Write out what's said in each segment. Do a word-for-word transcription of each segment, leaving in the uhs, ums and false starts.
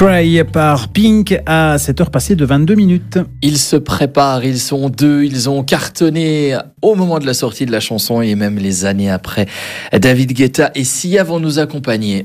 Try par Pink à sept heures passées de vingt-deux minutes. Ils se préparent, ils sont deux, ils ont cartonné au moment de la sortie de la chanson et même les années après. David Guetta et Sia vont nous accompagner.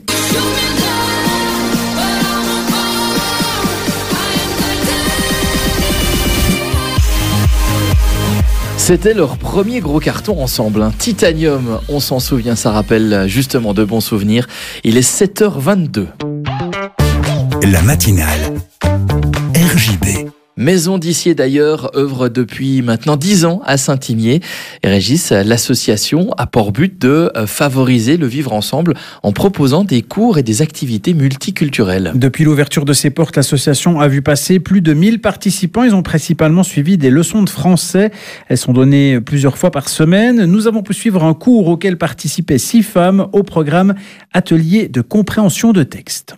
C'était leur premier gros carton ensemble, hein. Titanium, on s'en souvient, ça rappelle justement de bons souvenirs. Il est sept heures vingt-deux. La matinale R J B. Maison d'Issier d'ailleurs œuvre depuis maintenant dix ans à Saint-Imier. Et Régis, l'association a pour but de favoriser le vivre ensemble en proposant des cours et des activités multiculturelles. Depuis l'ouverture de ses portes, l'association a vu passer plus de mille participants. Ils ont principalement suivi des leçons de français. Elles sont données plusieurs fois par semaine. Nous avons pu suivre un cours auquel participaient six femmes au programme Atelier de compréhension de texte.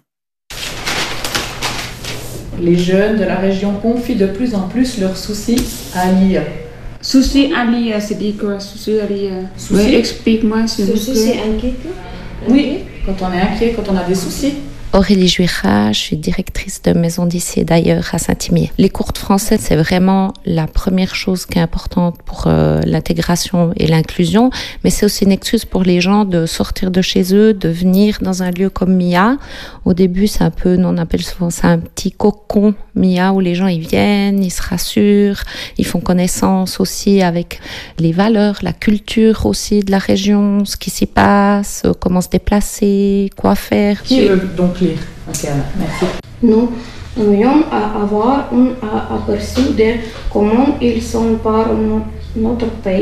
Les jeunes de la région confient de plus en plus leurs soucis à lire. Soucis à lire, c'est dit quoi? Soucis à lire. Soucis. Oui, explique-moi s'il vous plaît. Soucis, c'est inquiet. Oui, quand on est inquiet, quand on a des soucis. Aurélie Juira, je suis directrice de Maison d'Issier d'ailleurs à Saint-Imier. Les cours de français, c'est vraiment la première chose qui est importante pour euh, l'intégration et l'inclusion, mais c'est aussi une excuse pour les gens de sortir de chez eux, de venir dans un lieu comme Mia. Au début, c'est un peu, on appelle souvent ça un petit cocon Mia, où les gens ils viennent, ils se rassurent, ils font connaissance aussi avec les valeurs, la culture aussi de la région, ce qui s'y passe, comment se déplacer, quoi faire. Qui veut donc lire? Ok, merci. Nous aimerions avoir un aperçu de comment ils sont par notre pays.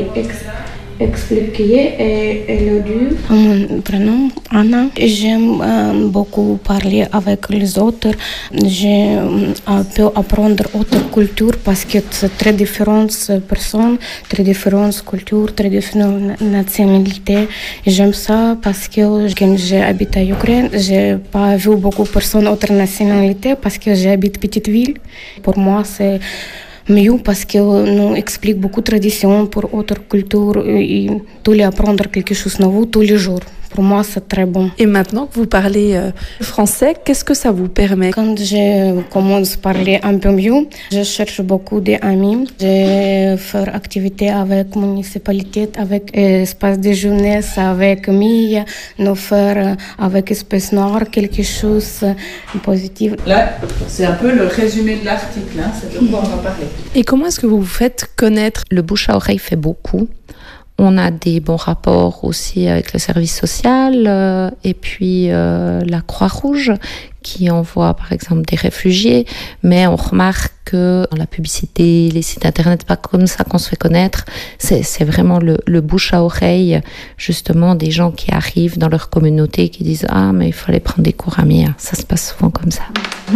Expliquer et éluder. Mon prénom Anna. J'aime euh, beaucoup parler avec les autres. Je euh, peux apprendre autre culture parce que c'est très différentes personnes, très différentes cultures, très différentes nationalités. J'aime ça parce que quand j'habite à Ukraine, j'ai pas vu beaucoup de personnes autres nationalités parce que j'habite petite ville. Pour moi, c'est mieux parce que nous explique beaucoup de traditions pour autres cultures et tous les apprendre quelque chose de nouveau tous les jours. Pour moi, c'est très bon. Et maintenant que vous parlez euh, français, qu'est-ce que ça vous permet? Quand je commence à parler un peu mieux, je cherche beaucoup d'amis. Je fais activités avec la municipalité, avec l'espace de jeunesse, avec Mia, nous faire avec Espèce Noire quelque chose de positif. Là, c'est un peu le résumé de l'article, hein, c'est de quoi on va parler. Et comment est-ce que vous vous faites connaître? Le bouche à oreille fait beaucoup. On a des bons rapports aussi avec le service social euh, et puis euh, la Croix-Rouge qui envoie par exemple des réfugiés, mais on remarque que dans la publicité, les sites internet, pas comme ça qu'on se fait connaître, c'est, c'est vraiment le, le bouche à oreille, justement des gens qui arrivent dans leur communauté qui disent « Ah, mais il fallait prendre des cours à Mia ». Ça se passe souvent comme ça.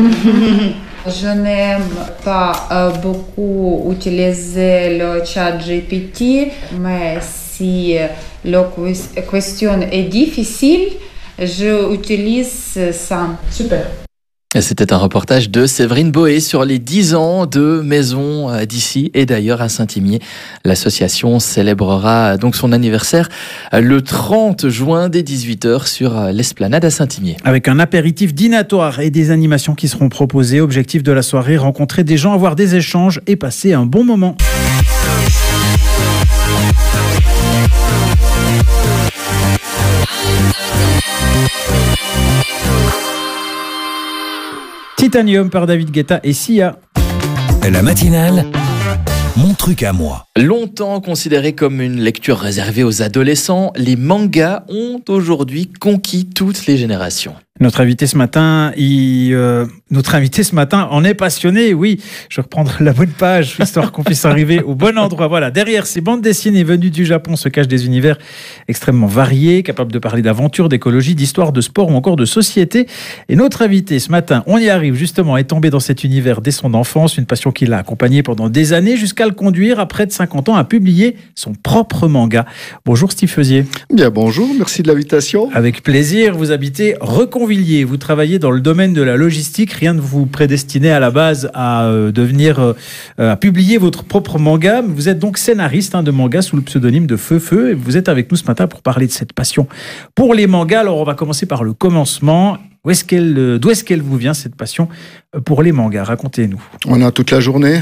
Je n'aime pas euh, beaucoup utiliser le chat G P T, mais si la question est difficile, j'utilise ça. Super. C'était un reportage de Séverine Boé sur les dix ans de Maison d'Issier et d'ailleurs à Saint-Imier. L'association célébrera donc son anniversaire le trente juin dès dix-huit heures sur l'esplanade à Saint-Imier. Avec un apéritif dînatoire et des animations qui seront proposées. Objectif de la soirée, rencontrer des gens, avoir des échanges et passer un bon moment. Titanium par David Guetta et Sia. La matinale, mon truc à moi. Longtemps considéré comme une lecture réservée aux adolescents, les mangas ont aujourd'hui conquis toutes les générations. Notre invité ce matin, il, euh, notre invité ce matin en est passionné. Oui, je vais reprendre la bonne page, histoire qu'on puisse arriver au bon endroit. Voilà, derrière ces bandes dessinées venues du Japon se cachent des univers extrêmement variés, capables de parler d'aventure, d'écologie, d'histoire, de sport ou encore de société. Et notre invité ce matin, on y arrive justement, est tombé dans cet univers dès son enfance, une passion qui l'a accompagné pendant des années jusqu'à le conduire à près de cinquante ans à publier son propre manga. Bonjour Steve Feusier. Bien bonjour, merci de l'invitation. Avec plaisir, vous habitez Reconvilier Grandvilliers, vous travaillez dans le domaine de la logistique. Rien ne vous prédestinait à la base à euh, devenir, euh, à publier votre propre manga. Vous êtes donc scénariste hein, de manga sous le pseudonyme de Feu Feu. Et vous êtes avec nous ce matin pour parler de cette passion pour les mangas. Alors, on va commencer par le commencement. Où est-ce qu'elle, d'où est-ce qu'elle vous vient, cette passion pour les mangas? Racontez-nous. On a toute la journée.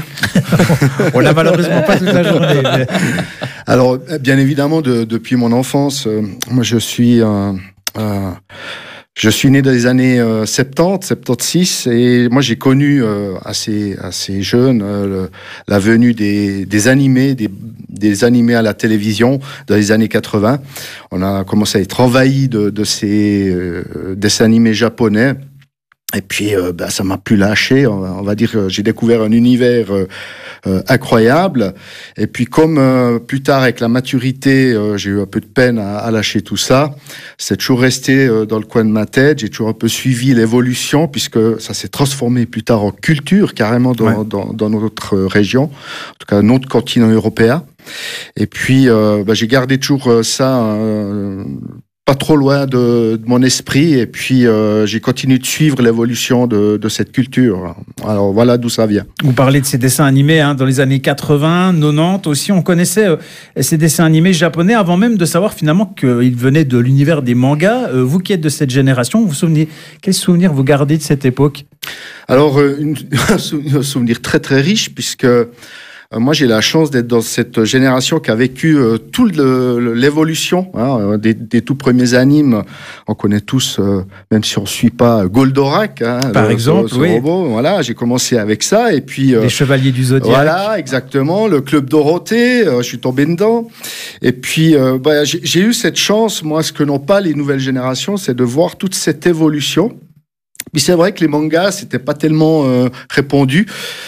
On n'a malheureusement pas toute la journée. Mais... Alors, bien évidemment, de, depuis mon enfance, euh, moi je suis... Euh, euh, Je suis né dans les années euh, soixante-dix, soixante-seize, et moi j'ai connu euh, assez assez jeune euh, le, la venue des des animés, des des animés à la télévision dans les années quatre-vingts. On a commencé à être envahi de de ces euh, dessins animés japonais. Et puis, euh, bah, ça m'a plus lâché. On va, on va dire que j'ai découvert un univers euh, euh, incroyable. Et puis, comme euh, plus tard, avec la maturité, euh, j'ai eu un peu de peine à, à lâcher tout ça, c'est toujours resté euh, dans le coin de ma tête. J'ai toujours un peu suivi l'évolution, puisque ça s'est transformé plus tard en culture, carrément dans, ouais. dans, dans notre région, en tout cas notre continent européen. Et puis, euh, bah, j'ai gardé toujours ça... Euh, pas trop loin de, de mon esprit, et puis euh, j'ai continué de suivre l'évolution de, de cette culture. Alors voilà d'où ça vient. Vous parlez de ces dessins animés hein, dans les années quatre-vingts, quatre-vingt aussi. On connaissait euh, ces dessins animés japonais avant même de savoir finalement qu'ils venaient de l'univers des mangas. Euh, vous qui êtes de cette génération, vous vous souvenez, quels souvenirs vous gardez de cette époque? Alors euh, une, un souvenir très très riche, puisque moi, j'ai la chance d'être dans cette génération qui a vécu euh, toute l'évolution hein, des, des tout premiers animes. On connaît tous, euh, même si on ne suit pas Goldorak, hein, par le, exemple, ce, ce oui. robot. Voilà, j'ai commencé avec ça, et puis euh, les Chevaliers du Zodiaque. Voilà, exactement. Le Club Dorothée, euh, je suis tombé dedans. Et puis, euh, bah, j'ai, j'ai eu cette chance, moi, ce que n'ont pas les nouvelles générations, c'est de voir toute cette évolution. Puis c'est vrai que les mangas, c'était pas tellement euh, répandu.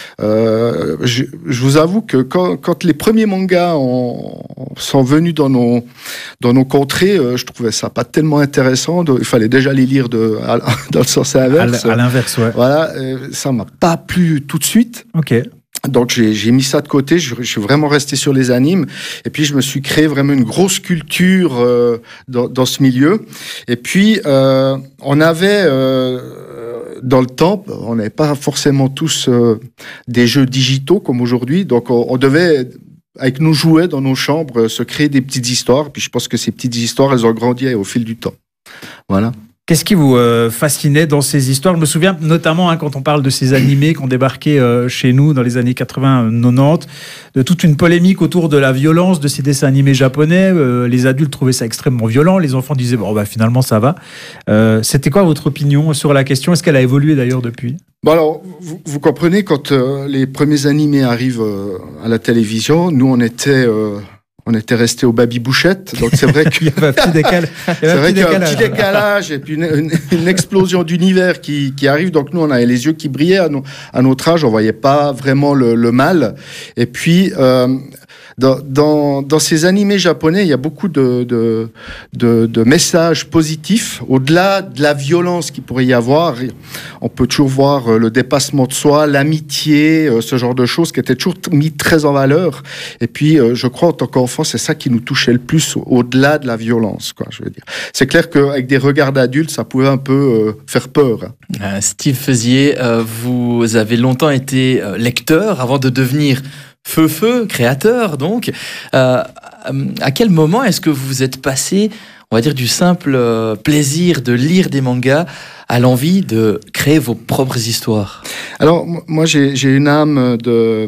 Euh, je, je vous avoue que quand, quand les premiers mangas ont, sont venus dans nos dans nos contrées, euh, je trouvais ça pas tellement intéressant. De, il fallait déjà les lire de, à, dans le sens inverse. À l'inverse, ouais. Voilà, euh, ça m'a pas plu tout de suite. Ok. Donc j'ai, j'ai mis ça de côté, je, je suis vraiment resté sur les animes, et puis je me suis créé vraiment une grosse culture euh, dans, dans ce milieu. Et puis euh, on avait euh, dans le temps, on n'avait pas forcément tous euh, des jeux digitaux comme aujourd'hui, donc on, on devait avec nos jouets dans nos chambres se créer des petites histoires. Puis je pense que ces petites histoires, elles ont grandi au fil du temps. Voilà. Qu'est-ce qui vous euh, fascinait dans ces histoires? Je me souviens notamment hein, quand on parle de ces animés qui ont débarqué euh, chez nous dans les années quatre-vingts quatre-vingt-dix, de toute une polémique autour de la violence de ces dessins animés japonais. Euh, les adultes trouvaient ça extrêmement violent, les enfants disaient bon bah finalement ça va. Euh, c'était quoi votre opinion sur la question? Est-ce qu'elle a évolué d'ailleurs depuis? Bon alors, vous, vous comprenez, quand euh, les premiers animés arrivent euh, à la télévision, nous on était... Euh On était resté au Baby Bouchette, donc c'est vrai qu'il y avait un petit décalage. C'est vrai qu'il y a un petit décalage et puis une, une, une explosion d'univers qui, qui arrive. Donc nous, on avait les yeux qui brillaient à, no, à notre âge, on voyait pas vraiment le, le mal. Et puis euh, dans, dans, dans ces animés japonais, il y a beaucoup de, de, de, de messages positifs. Au-delà de la violence qu'il pourrait y avoir, on peut toujours voir le dépassement de soi, l'amitié, ce genre de choses qui étaient toujours mis très en valeur. Et puis, je crois, en tant qu'enfant, c'est ça qui nous touchait le plus, au-delà de la violence, quoi, je veux dire. C'est clair qu'avec des regards d'adultes, ça pouvait un peu euh, faire peur. Euh, Steve Feusier, euh, vous avez longtemps été euh, lecteur avant de devenir Feu Feu, créateur, donc. Euh, à quel moment est-ce que vous êtes passé, on va dire, du simple euh, plaisir de lire des mangas à l'envie de créer vos propres histoires? Alors, moi, j'ai, j'ai une âme de...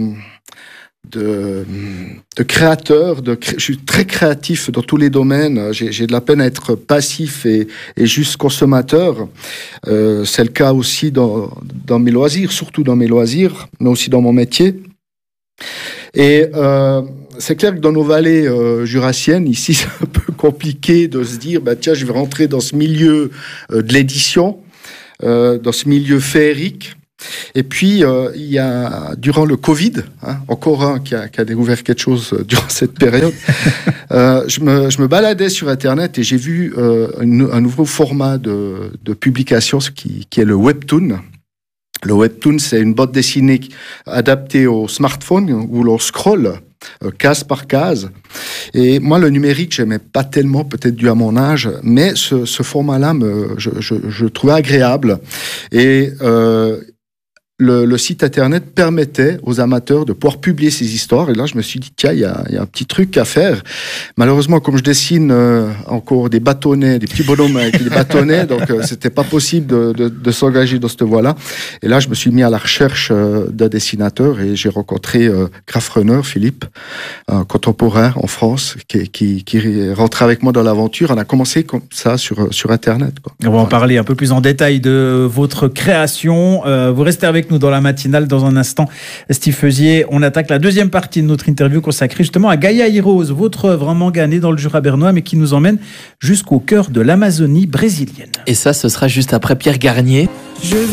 De, de créateur, de cré... je suis très créatif dans tous les domaines. J'ai, j'ai de la peine à être passif et, et juste consommateur. Euh, c'est le cas aussi dans, dans mes loisirs, surtout dans mes loisirs, mais aussi dans mon métier. Et euh, c'est clair que dans nos vallées euh, jurassiennes, ici, c'est un peu compliqué de se dire, bah, tiens, je vais rentrer dans ce milieu euh, de l'édition, euh, dans ce milieu féerique. Et puis, euh, il y a, durant le Covid, hein, encore un qui a, qui a découvert quelque chose durant cette période, euh, je, me, je me baladais sur Internet et j'ai vu euh, une, un nouveau format de, de publication qui, qui est le webtoon. Le webtoon, c'est une bande dessinée adaptée au smartphone où l'on scrolle. euh, case par case. Et moi, le numérique, j'aimais pas tellement, peut-être dû à mon âge, mais ce, ce format-là, me, je, je, je le trouvais agréable. Et euh, Le, le site internet permettait aux amateurs de pouvoir publier ces histoires. Et là, je me suis dit, tiens, il y a, y a un petit truc à faire. Malheureusement, comme je dessine euh, encore des bâtonnets, des petits bonhommes avec des bâtonnets, donc euh, c'était pas possible de, de, de s'engager dans cette voie-là. Et là, je me suis mis à la recherche euh, d'un dessinateur et j'ai rencontré euh, Graphrunner, Philippe, un contemporain en France, qui, qui, qui est rentré avec moi dans l'aventure. On a commencé comme ça sur, sur Internet, quoi. On va en parler un peu plus en détail de votre création. Euh, vous restez avec nous dans la matinale. Dans un instant, Steve Feusier, on attaque la deuxième partie de notre interview consacrée justement à Gaia Heroes, votre œuvre, un manga né dans le Jura bernois mais qui nous emmène jusqu'au cœur de l'Amazonie brésilienne. Et ça, ce sera juste après Pierre Garnier. Je vais